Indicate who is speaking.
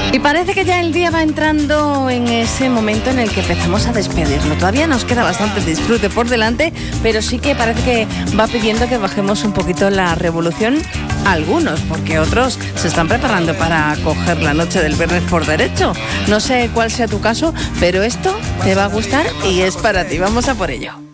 Speaker 1: Y parece que ya el día va entrando en ese momento en el que empezamos a despedirlo. Todavía nos queda bastante disfrute por delante, pero sí que parece que va pidiendo que bajemos un poquito la revolución. Algunos, porque otros se están preparando para coger la noche del viernes por derecho. No sé cuál sea tu caso, pero esto te va a gustar y es para ti. Vamos a por ello.